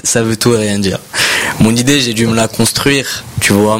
ça veut tout et rien dire. Mon idée, j'ai dû me la construire, tu vois.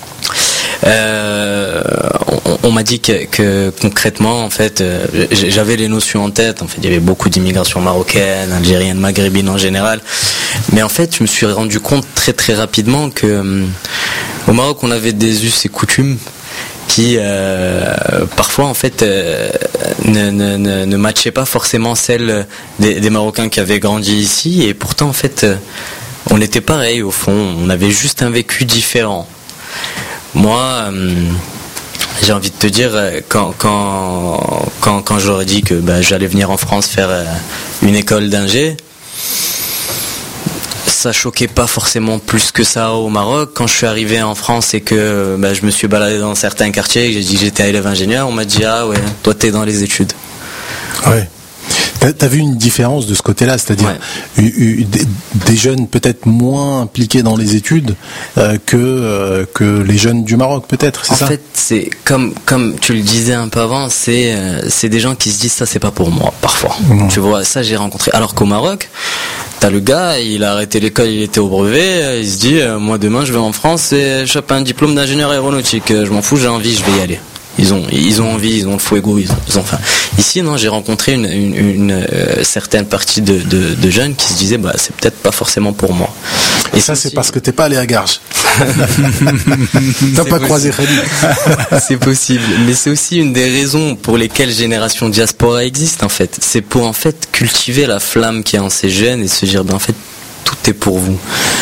On m'a dit que concrètement, en fait, j'avais les notions en tête. En fait, il y avait beaucoup d'immigration marocaine, algérienne, maghrébine en général. Mais en fait, je me suis rendu compte très très rapidement que au Maroc, on avait des us et coutumes qui parfois en fait ne matchaient pas forcément celles des Marocains qui avaient grandi ici, et pourtant en fait on était pareil au fond, on avait juste un vécu différent. Moi j'ai envie de te dire, quand j'aurais dit que j'allais venir en France faire une école d'ingé, ça choquait pas forcément plus que ça au Maroc. Quand je suis arrivé en France et que je me suis baladé dans certains quartiers et que j'ai dit que j'étais élève ingénieur, on m'a dit ah ouais, toi t'es dans les études. Ouais. T'as vu une différence de ce côté-là, c'est-à-dire des jeunes peut-être moins impliqués dans les études que les jeunes du Maroc, peut-être, c'est ça ? En fait, c'est comme tu le disais un peu avant, c'est des gens qui se disent ça c'est pas pour moi parfois. Tu vois, ça j'ai rencontré. Alors qu'au Maroc, t'as le gars, il a arrêté l'école, il était au brevet, il se dit moi demain je vais en France et je chope un diplôme d'ingénieur aéronautique, je m'en fous, j'ai envie, je vais y aller. Ils ont envie, ils ont le fouet-goût, ils ont faim. Ici, non, j'ai rencontré une certaine partie de jeunes qui se disaient, c'est peut-être pas forcément pour moi. Et ça, c'est parce que t'es pas allé à Garges. T'as pas croisé Khalid. C'est possible. Mais c'est aussi une des raisons pour lesquelles Génération Diaspora existe, en fait. C'est pour, en fait, cultiver la flamme qui est en ces jeunes et se dire, en fait, tout est pour vous.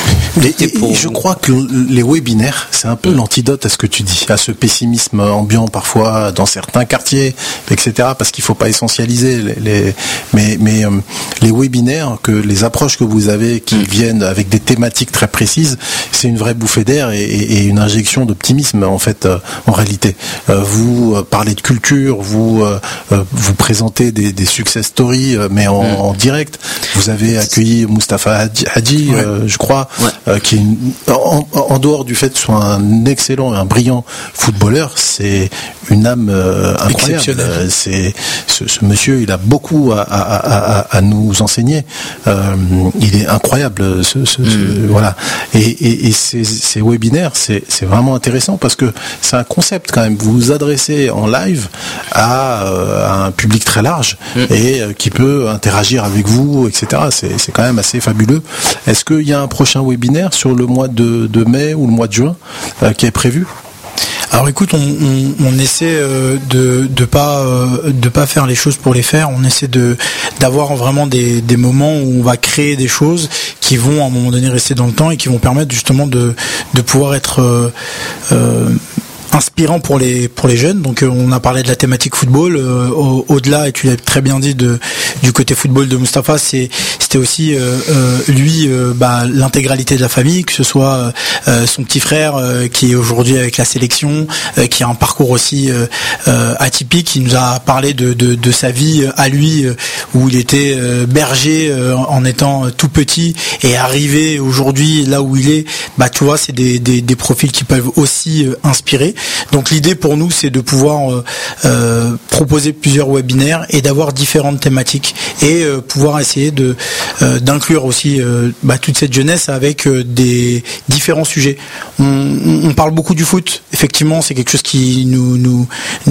Je crois que les webinaires, c'est un peu l'antidote à ce que tu dis, à ce pessimisme ambiant parfois dans certains quartiers, etc. Parce qu'il faut pas essentialiser mais les webinaires, les approches que vous avez qui viennent avec des thématiques très précises, c'est une vraie bouffée d'air et une injection d'optimisme en fait en réalité. Vous parlez de culture, vous présentez des success stories, mais en direct. Vous avez accueilli Moustapha Hadji, je crois. Qui est en dehors du fait que soit un excellent et un brillant footballeur, c'est une âme incroyable. C'est ce monsieur, il a beaucoup à nous enseigner. Il est incroyable. Voilà. Et ces webinaires, c'est vraiment intéressant parce que c'est un concept quand même. Vous vous adressez en live à un public très large et qui peut interagir avec vous, etc. C'est quand même assez fabuleux. Est-ce qu'il y a un prochain webinaire sur le mois de mai ou le mois de juin qui est prévu ? Alors écoute, on essaie de pas faire les choses pour les faire. On essaie d'avoir vraiment des moments où on va créer des choses qui vont à un moment donné rester dans le temps et qui vont permettre justement de pouvoir être inspirant pour les jeunes. Donc on a parlé de la thématique football, au-delà, et tu l'as très bien dit, du côté football de Moustapha, c'était aussi lui l'intégralité de la famille, que ce soit son petit frère qui est aujourd'hui avec la sélection, qui a un parcours aussi atypique, qui nous a parlé de sa vie à lui, où il était berger en étant tout petit et arrivé aujourd'hui là où il est. Tu vois, c'est des profils qui peuvent aussi inspirer. Donc l'idée pour nous, c'est de pouvoir proposer plusieurs webinaires et d'avoir différentes thématiques et pouvoir essayer d'inclure aussi toute cette jeunesse avec des différents sujets. On parle beaucoup du foot. Effectivement, c'est quelque chose qui nous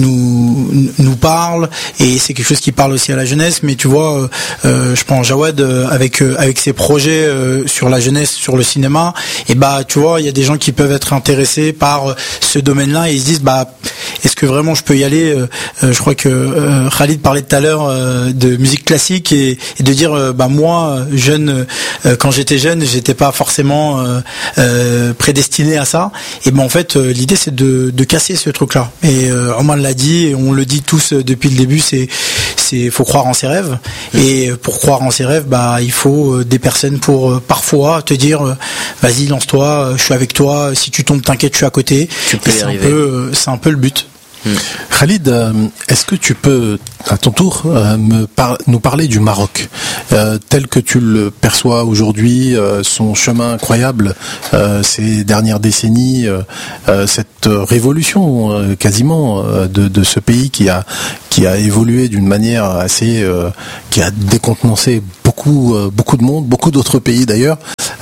parle et c'est quelque chose qui parle aussi à la jeunesse. Mais tu vois, je prends Jawad avec ses projets sur la jeunesse, sur le cinéma. Et tu vois, il y a des gens qui peuvent être intéressés par ce domaine-là et ils se disent est-ce que vraiment je peux y aller. Je crois que Khalid parlait tout à l'heure de musique classique et de dire moi jeune, quand j'étais jeune, j'étais pas forcément prédestiné à ça. Et en fait l'idée c'est de casser ce truc-là. Et Omar l'a dit et on le dit tous depuis le début, c'est faut croire en ses rêves. Et pour croire en ses rêves, il faut des personnes pour parfois te dire vas-y, lance-toi, je suis avec toi, si tu tombes, t'inquiète, je suis à côté. Tu peux y arriver. C'est un peu le but. Khalid, est-ce que tu peux, à ton tour, nous parler du Maroc, tel que tu le perçois aujourd'hui, son chemin incroyable ces dernières décennies, cette révolution quasiment de ce pays qui a évolué d'une manière assez, qui a décontenancé beaucoup de monde, beaucoup d'autres pays d'ailleurs.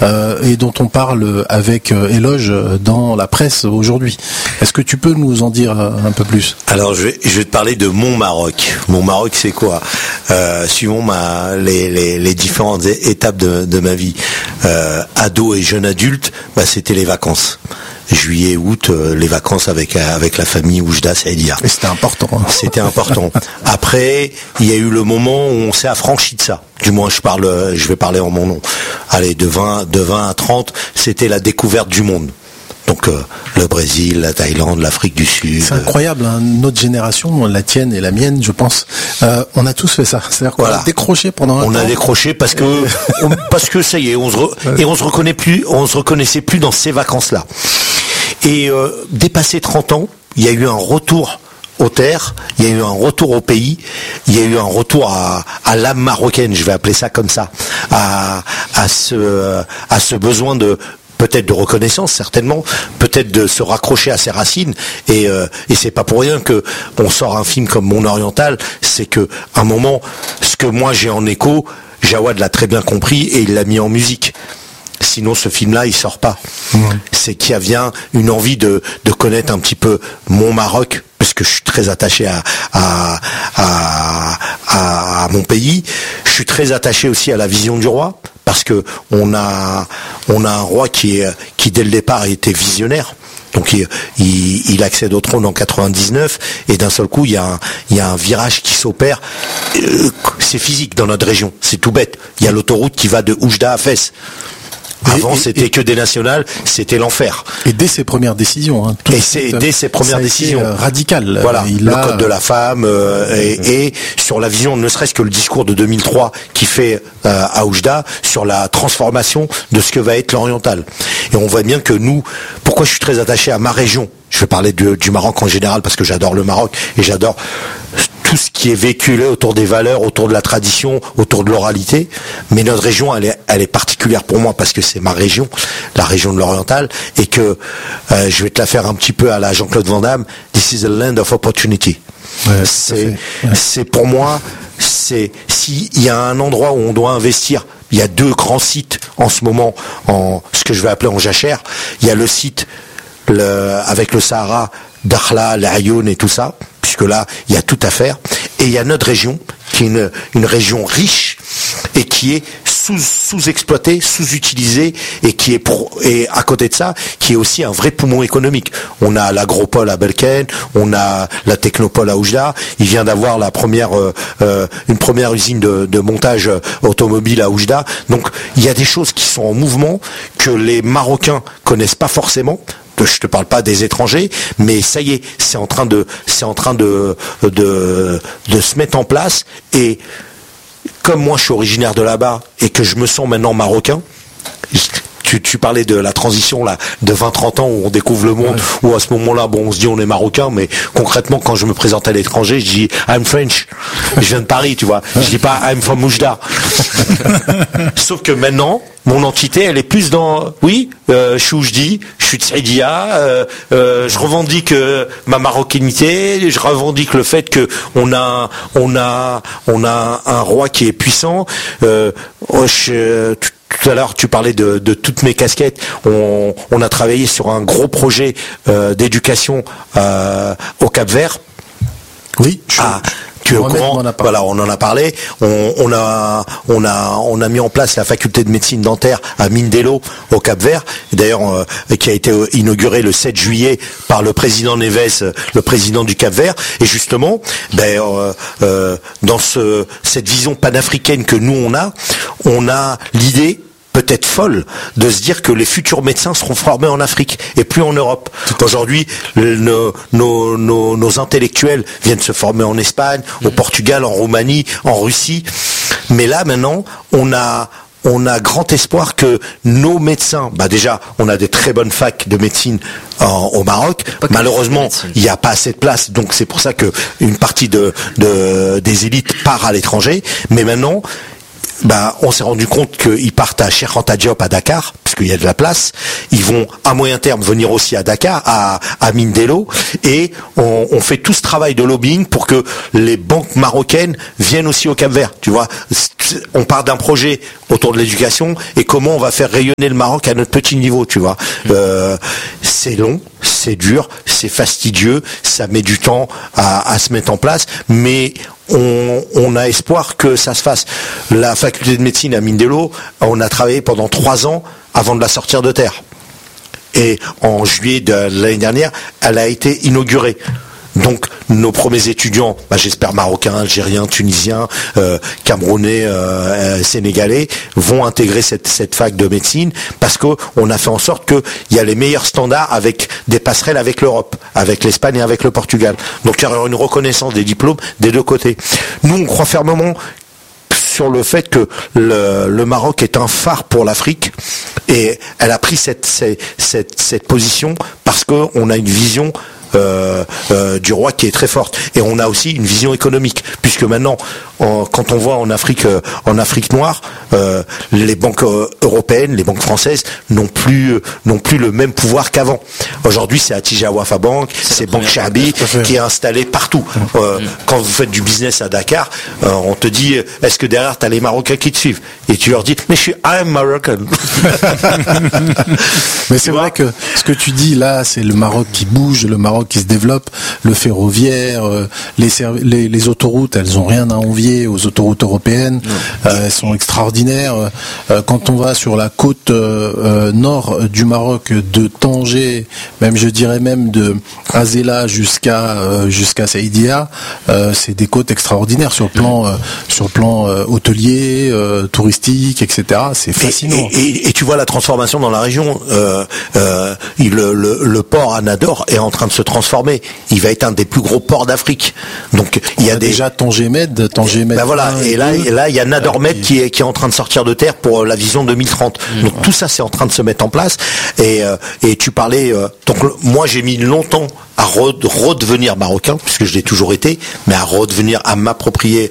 et dont on parle avec éloge dans la presse aujourd'hui. Est-ce que tu peux nous en dire un peu plus? Alors je vais te parler de mon Maroc. Mon Maroc, c'est quoi? Suivant les différentes étapes de ma vie, ado et jeune adulte, c'était les vacances. Juillet, août, les vacances avec la famille Oujda Saïdia. Et c'était important. C'était important. Après, il y a eu le moment où on s'est affranchi de ça. Du moins, je vais parler en mon nom. Allez, de 20 à 30, c'était la découverte du monde. Donc le Brésil, la Thaïlande, l'Afrique du Sud. C'est incroyable, hein. Notre génération, la tienne et la mienne, je pense, on a tous fait ça. C'est-à-dire qu'on a décroché pendant un temps. On a décroché parce que ça y est, on se reconnaissait plus dans ces vacances-là. Et dépassé 30 ans, il y a eu un retour aux terres, il y a eu un retour au pays, il y a eu un retour à l'âme marocaine, je vais appeler ça comme ça, à ce besoin de peut-être de reconnaissance, certainement, peut-être de se raccrocher à ses racines, et c'est pas pour rien que on sort un film comme Mon Oriental, c'est que à un moment, ce que moi j'ai en écho, Jawad l'a très bien compris et il l'a mis en musique. Sinon, ce film-là, il sort pas. C'est qu'il y a bien une envie de connaître un petit peu mon Maroc, parce que je suis très attaché à mon pays. Je suis très attaché aussi à la vision du roi, parce que on a un roi qui dès le départ était visionnaire. Donc il accède au trône en 99 et d'un seul coup il y a un virage qui s'opère. C'est physique dans notre région, c'est tout bête. Il y a l'autoroute qui va de Oujda à Fès. Avant, c'était que des nationales, c'était l'enfer. Et dès ses premières décisions. Hein, dès ses premières décisions. Radical. Voilà, code de la femme, et sur la vision, ne serait-ce que le discours de 2003 qui fait à Oujda, sur la transformation de ce que va être l'oriental. Et on voit bien que nous, pourquoi je suis très attaché à ma région, je vais parler du Maroc en général, parce que j'adore le Maroc, et j'adore tout ce qui est véhiculé autour des valeurs, autour de la tradition, autour de l'oralité. Mais notre région, elle est particulière pour moi parce que c'est ma région, la région de l'Oriental, et que je vais te la faire un petit peu à la Jean-Claude Van Damme. This is a land of opportunity. Ouais, c'est pour moi, s'il y a un endroit où on doit investir, il y a 2 grands sites en ce moment, en ce que je vais appeler en jachère. Il y a le site avec le Sahara, Dakhla, l'Ayoun et tout ça, puisque là, il y a tout à faire. Et il y a notre région, qui est une région riche et qui est sous-exploitée, sous-utilisée, et à côté de ça, qui est aussi un vrai poumon économique. On a l'agropole à Belken, on a la technopole à Oujda, il vient d'avoir une première usine de montage automobile à Oujda. Donc, il y a des choses qui sont en mouvement, que les Marocains connaissent pas forcément. Je te parle pas des étrangers, mais ça y est, c'est en train de se mettre en place. Et comme moi, je suis originaire de là-bas et que je me sens maintenant marocain. Tu parlais de la transition là, de 20-30 ans où on découvre le monde, où à ce moment-là, on se dit on est marocain, mais concrètement, quand je me présente à l'étranger, je dis I'm French. Je viens de Paris, tu vois. Je dis pas I'm from Oujda. Sauf que maintenant, mon entité, elle est plus dans, je suis Oujdi, je suis de Saïdia, je revendique ma marocainité, je revendique le fait que on a un roi qui est puissant. Tout à l'heure, tu parlais de toutes mes casquettes. On a travaillé sur un gros projet d'éducation au Cap-Vert. Oui. Tu es au courant? Voilà, on en a parlé. On a mis en place la faculté de médecine dentaire à Mindelo au Cap-Vert, d'ailleurs qui a été inaugurée le 7 juillet par le président Neves, le président du Cap-Vert. Et justement, dans cette vision panafricaine que nous on a l'idée peut-être folle de se dire que les futurs médecins seront formés en Afrique et plus en Europe. Aujourd'hui, nos intellectuels viennent se former en Espagne, au Portugal, en Roumanie, en Russie. Mais là, maintenant, on a grand espoir que nos médecins, déjà, on a des très bonnes facs de médecine au Maroc. Malheureusement, il n'y a pas assez de place, donc c'est pour ça que une partie des élites part à l'étranger. Mais maintenant, on s'est rendu compte qu'ils partent à Cheikh Anta Diop à Dakar, parce qu'il y a de la place. Ils vont à moyen terme venir aussi à Dakar, à Mindelo, et on fait tout ce travail de lobbying pour que les banques marocaines viennent aussi au Cap-Vert. Tu vois, on part d'un projet autour de l'éducation et comment on va faire rayonner le Maroc à notre petit niveau. Tu vois, c'est long, c'est dur, c'est fastidieux, ça met du temps à se mettre en place, mais on a espoir que ça se fasse. La faculté de médecine à Mindelo, on a travaillé pendant 3 ans avant de la sortir de terre. Et en juillet de l'année dernière, elle a été inaugurée. Donc nos premiers étudiants, j'espère marocains, algériens, tunisiens, camerounais, sénégalais, vont intégrer cette fac de médecine parce que on a fait en sorte qu'il y a les meilleurs standards avec des passerelles avec l'Europe, avec l'Espagne et avec le Portugal. Donc il y aura une reconnaissance des diplômes des deux côtés. Nous, on croit fermement sur le fait que le Maroc est un phare pour l'Afrique et elle a pris cette position parce qu'on a une vision du roi qui est très forte et on a aussi une vision économique puisque maintenant quand on voit en Afrique noire les banques européennes, les banques françaises n'ont plus le même pouvoir qu'avant. Aujourd'hui c'est Attijah Wafa Bank, c'est Banque Shabi qui est installée partout. Quand vous faites du business à Dakar, on te dit est-ce que derrière t'as les Marocains qui te suivent et tu leur dis mais I'm Moroccan. Mais c'est vrai que ce que tu dis là c'est le Maroc qui bouge, le Maroc qui se développe, le ferroviaire, les autoroutes, elles ont rien à envier aux autoroutes européennes, elles sont extraordinaires. Quand on va sur la côte nord du Maroc, de Tanger, même je dirais même de Azela jusqu'à Saïdia, c'est des côtes extraordinaires sur le plan hôtelier, touristique, etc. C'est fascinant. Et tu vois la transformation dans la région. Le port à Nador est en train de se transformer. Il va être un des plus gros ports d'Afrique. Donc il y a déjà Tanger Med. Voilà. Et là il y a Nador Med qui est en train de sortir de terre pour la vision 2030. Donc tout ça c'est en train de se mettre en place. Et tu parlais. Donc moi j'ai mis longtemps à redevenir marocain puisque je l'ai toujours été, mais à redevenir à m'approprier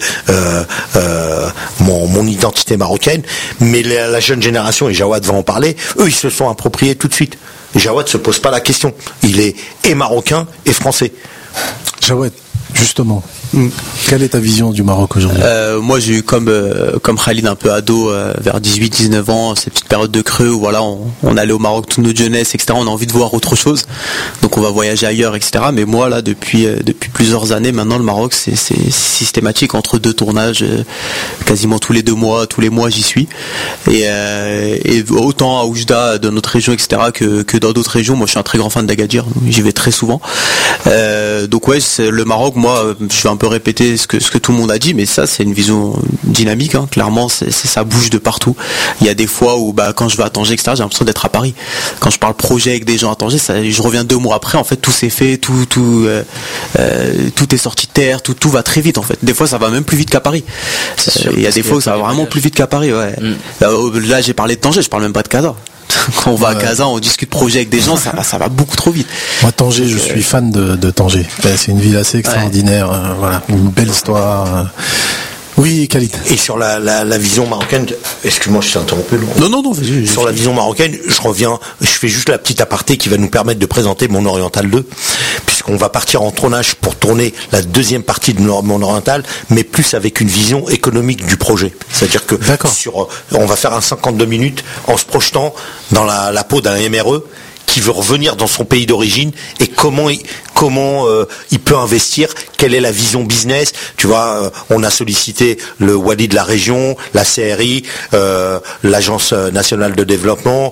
mon identité marocaine. Mais la jeune génération, et Jawad va en parler, eux ils se sont appropriés tout de suite. Jawad se pose pas la question. Il est et marocain et français. Jawad, justement, quelle est ta vision du Maroc aujourd'hui ? Moi j'ai eu comme Khalid un peu ado vers 18-19 ans, cette petite période de creux où voilà, on allait au Maroc toute notre jeunesse, etc. On a envie de voir autre chose, donc on va voyager ailleurs, etc. Mais moi là depuis plusieurs années maintenant, le Maroc c'est systématique entre 2 tournages, quasiment tous les 2 mois, tous les mois j'y suis. Et autant à Oujda, dans notre région, etc. que dans d'autres régions. Moi je suis un très grand fan d'Agadir, j'y vais très souvent. Donc ouais, le Maroc, moi je vais un peu répéter ce que tout le monde a dit, mais ça c'est une vision dynamique, hein. Clairement ça bouge de partout. Il y a des fois où quand je vais à Tanger, etc., j'ai l'impression d'être à Paris. Quand je parle projet avec des gens à Tanger, je reviens 2 mois après, en fait tout s'est fait, tout est sorti de terre, tout va très vite en fait. Des fois ça va même plus vite qu'à Paris. Il y a des fois où ça va vraiment plus vite qu'à Paris, ouais. Là j'ai parlé de Tanger, je parle même pas de Casa. Quand on va à Casa, on discute projet avec des gens, ça va beaucoup trop vite. Moi, Tanger, je suis fan de Tanger. C'est une ville assez extraordinaire. Voilà, une belle histoire. Oui, Khalid. Et sur la vision marocaine, excuse-moi, je t'ai interrompu. Non, vas-y. Sur la vision marocaine, je fais juste la petite aparté qui va nous permettre de présenter mon Oriental 2, puisqu'on va partir en tournage pour tourner la deuxième partie de mon Oriental, mais plus avec une vision économique du projet. C'est-à-dire que on va faire un 52 minutes en se projetant dans la peau d'un MRE qui veut revenir dans son pays d'origine et comment il peut investir, quelle est la vision business. Tu vois, on a sollicité le Wali de la région, la CRI, l'Agence nationale de développement,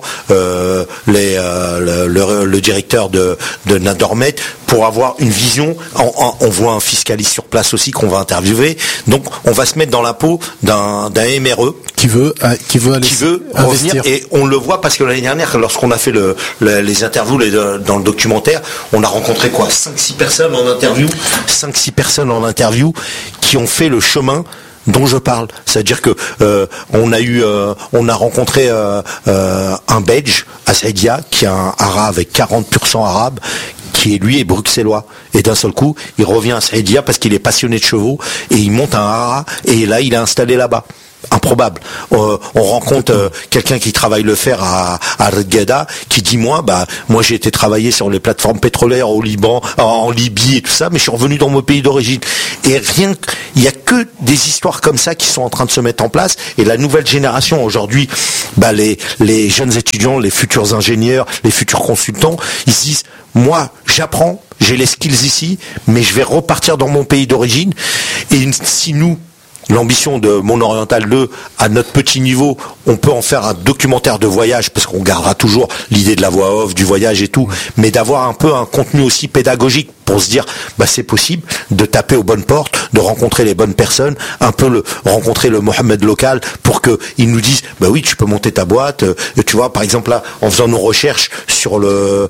le directeur de Nadormet pour avoir une vision. On voit un fiscaliste sur place aussi qu'on va interviewer. Donc on va se mettre dans la peau d'un MRE qui veut revenir, et on le voit parce que l'année dernière, lorsqu'on a fait les interviews dans le documentaire, on a rencontré 5-6 personnes en interview qui ont fait le chemin dont je parle. C'est-à-dire que on a rencontré un Belge à Saïdia qui est un arabe avec 40% arabe, qui lui est bruxellois, et d'un seul coup il revient à Saïdia parce qu'il est passionné de chevaux et il monte un hara et là il est installé là-bas. improbable. On rencontre quelqu'un qui travaille le fer à Rgada, qui dit moi j'ai été travailler sur les plateformes pétrolières au Liban, en Libye et tout ça, mais je suis revenu dans mon pays d'origine. Et il y a que des histoires comme ça qui sont en train de se mettre en place. Et la nouvelle génération aujourd'hui, les jeunes étudiants, les futurs ingénieurs, les futurs consultants, ils se disent moi j'apprends, j'ai les skills ici, mais je vais repartir dans mon pays d'origine. Et si nous, l'ambition de Mon Oriental 2, à notre petit niveau, on peut en faire un documentaire de voyage, parce qu'on gardera toujours l'idée de la voix off, du voyage et tout, mais d'avoir un peu un contenu aussi pédagogique pour se dire, c'est possible de taper aux bonnes portes, de rencontrer les bonnes personnes, un peu rencontrer le Mohamed local pour qu'ils nous disent, oui, tu peux monter ta boîte. Tu vois, par exemple, là, en faisant nos recherches sur le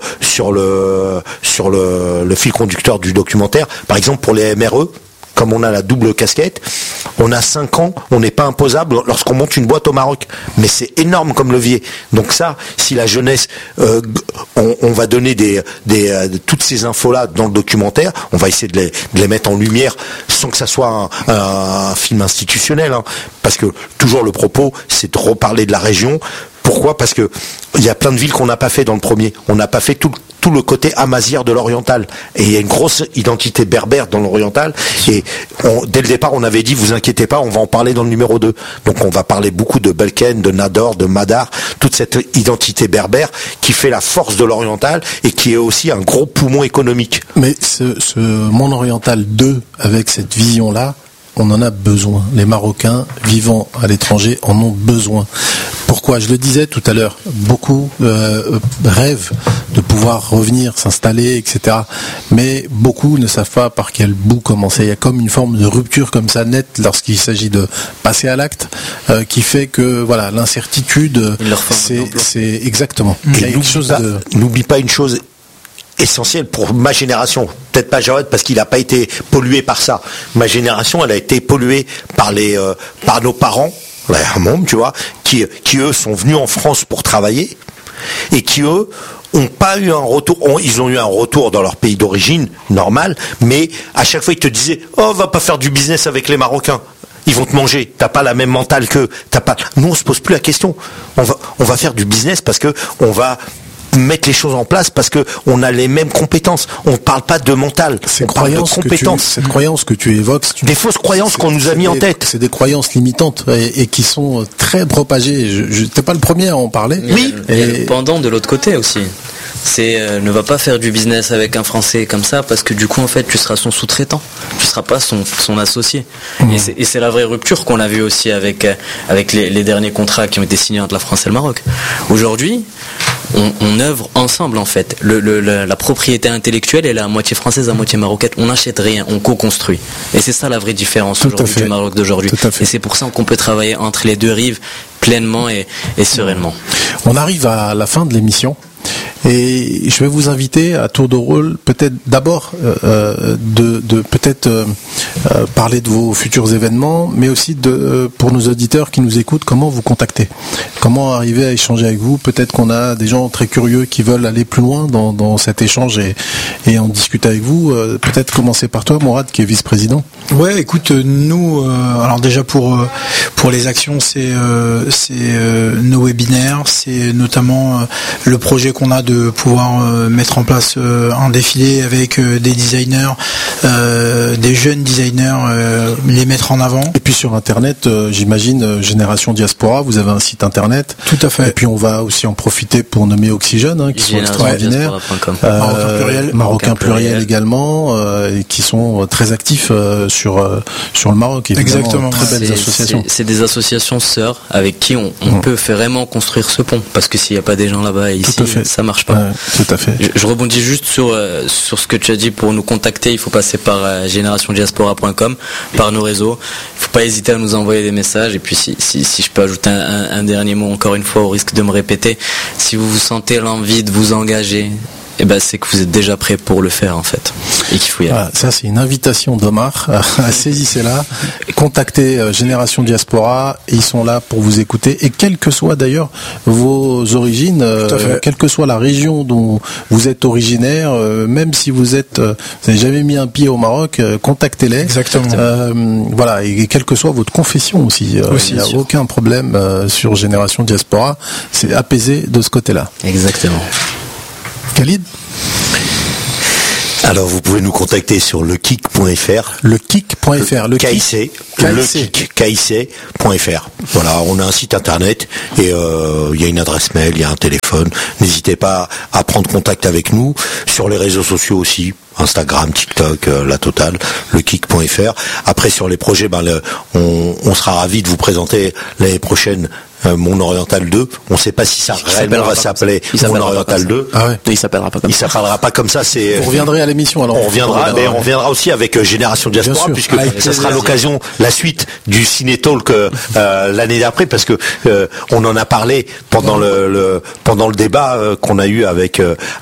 fil conducteur du documentaire, par exemple, pour les MRE, comme on a la double casquette, on a 5 ans, on n'est pas imposable lorsqu'on monte une boîte au Maroc. Mais c'est énorme comme levier. Donc ça, si la jeunesse, on va donner toutes ces infos-là dans le documentaire, on va essayer de les mettre en lumière sans que ça soit un film institutionnel. Parce que toujours le propos, c'est de reparler de la région. Pourquoi ? Parce que il y a plein de villes qu'on n'a pas fait dans le premier. On n'a pas fait tout le côté amazigh de l'oriental. Et il y a une grosse identité berbère dans l'oriental. Et dès le départ, on avait dit, vous inquiétez pas, on va en parler dans le numéro 2. Donc on va parler beaucoup de Belken, de Nador, de Madar, toute cette identité berbère qui fait la force de l'oriental et qui est aussi un gros poumon économique. Mais ce Mon Oriental 2, avec cette vision-là, on en a besoin. Les Marocains vivant à l'étranger en ont besoin. Pourquoi ? Je le disais tout à l'heure, beaucoup rêvent de pouvoir revenir, s'installer, etc. Mais beaucoup ne savent pas par quel bout commencer. Il y a comme une forme de rupture comme ça nette lorsqu'il s'agit de passer à l'acte, qui fait que l'incertitude, c'est exactement. Et n'oublie pas une chose essentiel pour ma génération, peut-être pas Jawed parce qu'il n'a pas été pollué par ça. Ma génération, elle a été polluée par nos parents, tu vois, qui eux sont venus en France pour travailler et qui eux ont pas eu un retour. Ils ont eu un retour dans leur pays d'origine normal, mais à chaque fois ils te disaient va pas faire du business avec les Marocains. Ils vont te manger. T'as pas la même mentale qu'eux. Nous on se pose plus la question. On va faire du business parce que on va mettre les choses en place parce que on a les mêmes compétences. On ne parle pas de mental, on parle de compétences. Cette croyance que tu évoques, des fausses croyances qu'on nous a mis en tête. C'est des croyances limitantes et qui sont très propagées. Je n'étais pas le premier à en parler. Oui. Et pendant de l'autre côté aussi. C'est ne va pas faire du business avec un Français comme ça parce que du coup en fait tu seras son sous-traitant, tu seras pas son associé. Et c'est la vraie rupture qu'on a vue aussi avec les derniers contrats qui ont été signés entre la France et le Maroc. Aujourd'hui, on œuvre ensemble en fait. La propriété intellectuelle elle est à moitié française, à moitié marocaine. On n'achète rien, on co-construit. Et c'est ça la vraie différence aujourd'hui du Maroc d'aujourd'hui. Et c'est pour ça qu'on peut travailler entre les deux rives pleinement et sereinement. On arrive à la fin de l'émission. Et je vais vous inviter à tour de rôle, peut-être d'abord de parler de vos futurs événements, mais aussi pour nos auditeurs qui nous écoutent, comment vous contacter, comment arriver à échanger avec vous. Peut-être qu'on a des gens très curieux qui veulent aller plus loin dans cet échange et en discuter avec vous. Peut-être commencer par toi, Mourad, qui est vice-président. Ouais, écoute, nous, alors déjà pour les actions, c'est nos webinaires, c'est notamment le projet qu'on a de pouvoir mettre en place un défilé avec des designers, des jeunes designers, les mettre en avant. Et puis sur Internet, j'imagine, Génération Diaspora, vous avez un site Internet. Tout à fait. Et puis on va aussi en profiter pour nommer Oxygène, qui sont extraordinaires. Marocain pluriel également, et qui sont très actifs sur le Maroc. Exactement. Très belles associations. C'est des associations sœurs avec qui on peut vraiment construire ce pont. Parce que s'il n'y a pas des gens là-bas et ici, ça marche pas. Tout à fait. Je rebondis juste sur ce que tu as dit. Pour nous contacter, il faut passer par générationdiaspora.com, par nos réseaux. Il ne faut pas hésiter à nous envoyer des messages. Et puis si je peux ajouter un dernier mot, encore une fois, au risque de me répéter, si vous vous sentez l'envie de vous engager c'est que vous êtes déjà prêt pour le faire en fait, et qu'il faut y aller. Voilà, ça c'est une invitation d'Omar. Saisissez-la, contactez Génération Diaspora, ils sont là pour vous écouter, et quelles que soient d'ailleurs vos origines, quelle que soit la région dont vous êtes originaire, même si vous n'avez jamais mis un pied au Maroc, contactez-les. Exactement. Voilà, et quelle que soit votre confession aussi, il n'y a aucun problème sur Génération Diaspora, c'est apaisé de ce côté-là. Exactement. Khalid ? Alors vous pouvez nous contacter sur lekick.fr. Lekick.fr. KIC.fr. Voilà, on a un site internet et il y a une adresse mail, il y a un téléphone. N'hésitez pas à prendre contact avec nous sur les réseaux sociaux aussi. Instagram, TikTok, la totale, lekick.fr. Après sur les projets, on sera ravis de vous présenter l'année prochaine Mon Oriental 2. On ne sait pas si ça réellement va s'appeler Mon Oriental 2. Ah ouais. Il s'appellera pas comme ça. Il s'appellera pas comme ça. Vous reviendrez à l'émission alors. On reviendra aussi avec Génération Diaspora, puisque ça sera l'occasion, la suite du Ciné Talk l'année d'après, parce que on en a parlé pendant le débat qu'on a eu avec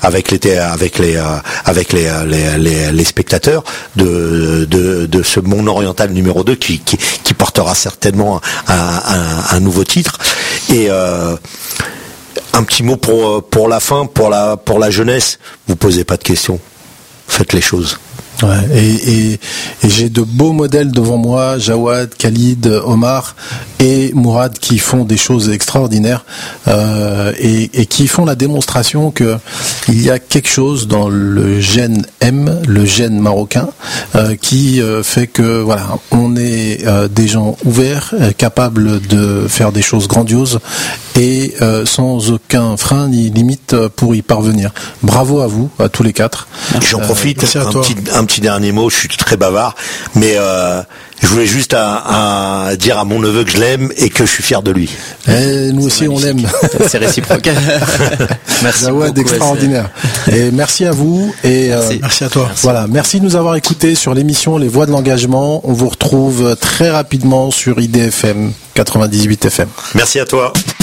les spectateurs de ce Mon Oriental numéro 2 qui portera certainement un nouveau titre. Et un petit mot pour la fin, pour la jeunesse. Vous posez pas de questions, faites les choses. Ouais, et j'ai de beaux modèles devant moi, Jawad, Khalid, Omar et Mourad, qui font des choses extraordinaires et qui font la démonstration que il y a quelque chose dans le gène M, le gène marocain, qui fait que voilà, on est des gens ouverts, capables de faire des choses grandioses et sans aucun frein ni limite pour y parvenir. Bravo à vous, à tous les quatre. J'en profite, un petit dernier mot, je suis très bavard, mais je voulais juste dire à mon neveu que je l'aime et que je suis fier de lui. Et nous aussi on l'aime. C'est réciproque. Merci Jawad, extraordinaire. Et merci à vous et merci à toi. Voilà, merci de nous avoir écoutés sur l'émission Les Voix de l'Engagement. On vous retrouve très rapidement sur IDFM 98 FM. Merci à toi.